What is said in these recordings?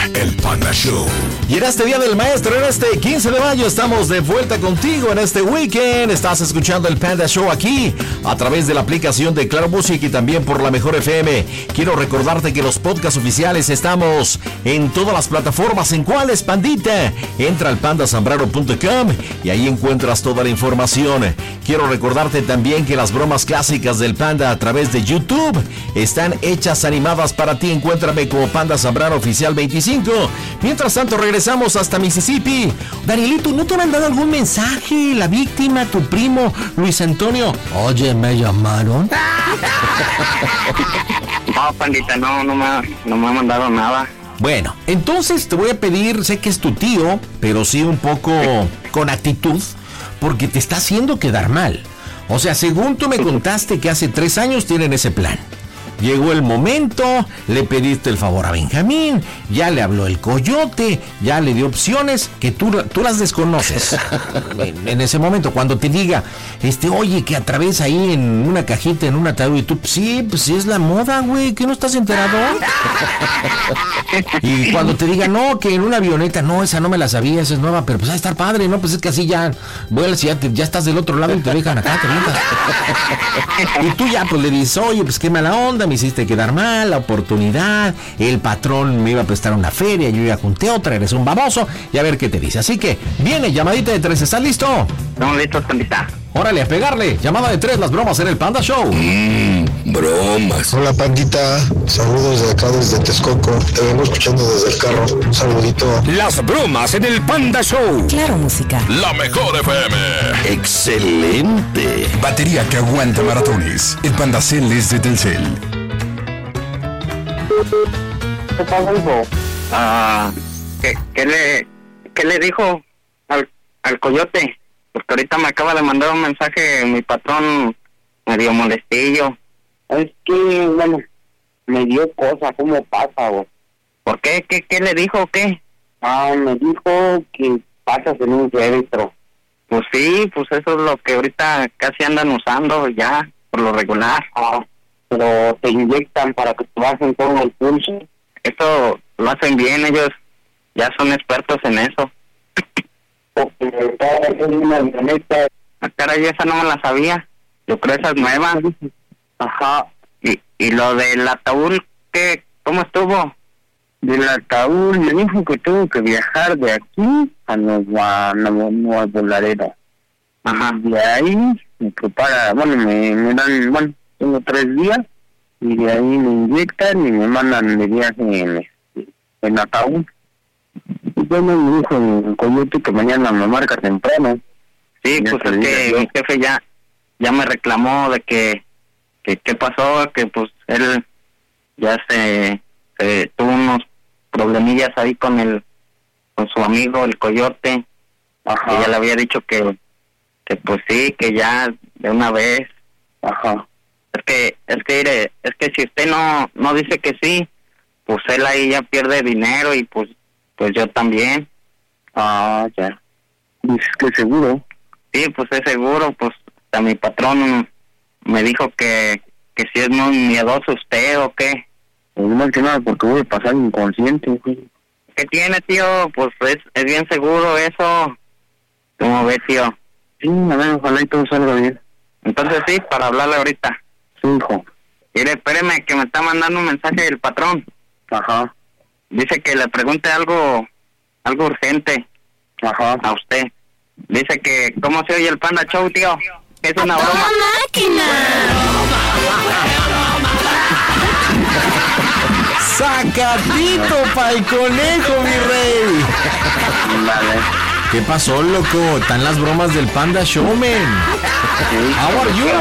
el Panda Show. Y en este Día del Maestro, en este 15 de mayo, estamos de vuelta contigo en este weekend. Estás escuchando el Panda Show aquí, a través de la aplicación de Claro Music y también por la Mejor FM. Quiero recordarte que los podcasts oficiales estamos en todas las plataformas. ¿En cuáles, pandita? Entra al pandasambrano.com y ahí encuentras toda la información. Quiero recordarte también que las bromas clásicas del Panda a través de YouTube están hechas animadas para ti. Encuéntrame como Panda Zambrano Oficial 25. Mientras tanto, regresamos hasta Mississippi. Danielito, ¿no te han dado algún mensaje? La víctima, tu primo, Luis Antonio. Oye, ¿me llamaron? No, pandita, no me ha mandado nada. Bueno, entonces te voy a pedir, sé que es tu tío, pero sí un poco con actitud, porque te está haciendo quedar mal. O sea, según tú me contaste que hace 3 años tienen ese plan. Llegó el momento, le pediste el favor a Benjamín, ya le habló el coyote, ya le dio opciones que tú las desconoces. En ese momento, cuando te diga, oye, que atraviesa ahí en una cajita, en un ataúd, y tú, sí, pues sí es la moda, güey, ¿que no estás enterado? Y cuando te diga, no, que en una avioneta, no, esa no me la sabía, esa es nueva, pero pues va a estar padre, ¿no? Pues es que así ya vuelas y ya estás del otro lado y te dejan acá, te metas. Y tú ya, pues le dices, oye, pues qué mala onda, me hiciste quedar mal, la oportunidad, el patrón me iba a prestar una feria, yo ya junté otra, eres un baboso, y a ver qué te dice. Así que, viene, llamadita de 3, ¿estás listo? Estamos listos, pandita. Órale, a pegarle, llamada de 3, las bromas en el Panda Show. Bromas. Hola, pandita, saludos de acá desde Texcoco, te vengo escuchando desde el carro, un saludito. Las bromas en el Panda Show. Claro Música. La Mejor FM. Excelente. Batería que aguanta maratones. El Pandacel es de Telcel. ¿Qué pasa, hijo? ¿Qué le dijo al coyote? Porque ahorita me acaba de mandar un mensaje mi patrón medio molestillo. Es que, bueno, me dio cosa, ¿cómo pasa, güey? ¿Por qué? ¿Qué le dijo o qué? Me dijo que pasas en un féretro. Pues sí, pues eso es lo que ahorita casi andan usando ya, por lo regular. Pero te inyectan para que te bajen todo el pulso. Eso lo hacen bien, ellos ya son expertos en eso. Porque es una avioneta. Caray, esa no me la sabía. Yo creo esa es nueva. Ajá. Y lo del ataúd, ¿cómo estuvo? Del ataúd me dijo que tuvo que viajar de aquí a Nueva Laredo. Ajá. De ahí me prepara, me dan, tengo 3 días y de ahí me inyectan y me mandan de viaje en ataúd. Y bueno, me dijo el coyote que mañana me marca temprano. Sí, pues es que mi jefe ya me reclamó de que qué pasó, que pues él ya se tuvo unos problemillas ahí con su amigo el coyote. Ajá. Que ya le había dicho que pues sí, que ya de una vez. Ajá. Es que si usted no dice que sí, pues él ahí ya pierde dinero y pues yo también. Ya. Es que seguro. Sí, pues es seguro, pues hasta mi patrón me dijo que si es muy miedoso usted o qué. Pues más que nada porque voy a pasar inconsciente, güey. ¿Qué tiene, tío? Pues es bien seguro eso. ¿Cómo ve, tío? Sí, a ver, ojalá y todo salga bien. Entonces sí, para hablarle ahorita. Sí, hijo. Mire, espéreme que me está mandando un mensaje del patrón. Ajá. Dice que le pregunte algo urgente. Ajá. A usted. Dice que ¿cómo se oye el Panda Show, tío? Es una broma. ¡Máquina! ¡Sacatito pa'l conejo, mi rey! Vale. ¿Qué pasó, loco? Están las bromas del Panda Show, man. How are you?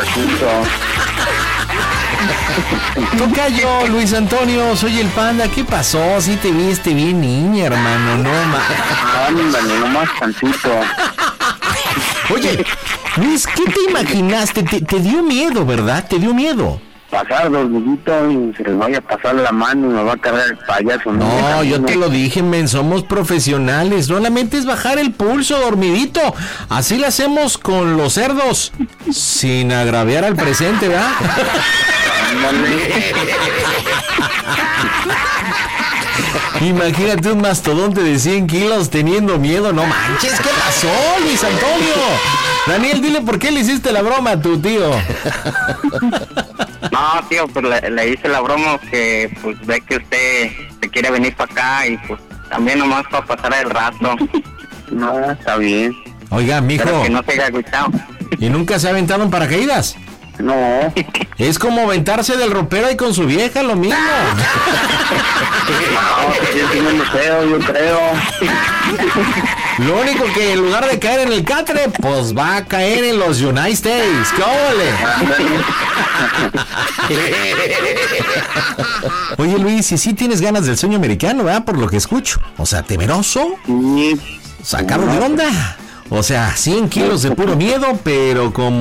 Tocayo, Luis Antonio, soy el Panda. ¿Qué pasó? Sí te viste bien niña, hermano. No más. Ándale, nomás tantito. Oye, Luis, ¿qué te imaginaste? Te dio miedo, ¿verdad? Te dio miedo. Pasar dormidito y se les vaya a pasar la mano y me va a cargar el payaso. No, yo te lo dije, men, somos profesionales. Solamente es bajar el pulso, dormidito. Así lo hacemos con los cerdos, sin agraviar al presente, ¿verdad? Imagínate un mastodonte de 100 kilos teniendo miedo. No manches, ¿qué pasó, Luis Antonio? Daniel, dile por qué le hiciste la broma a tu tío. No, tío, pues le hice la broma que pues ve que usted se quiere venir para acá y pues también nomás para pasar el rato. No, está bien. Oiga, mijo. Pero que no se haya agüitado. ¿Y nunca se ha aventado en paracaídas? No. Es como aventarse del ropero ahí con su vieja, lo mismo. No, yo sí me lo creo, yo creo. Lo único que en lugar de caer en el catre, pues va a caer en los United States. ¡Qué óvole! Oye, Luis, y sí tienes ganas del sueño americano, ¿verdad? Por lo que escucho. O sea, temeroso. Sacarlo de onda. O sea, 100 kilos de puro miedo, pero con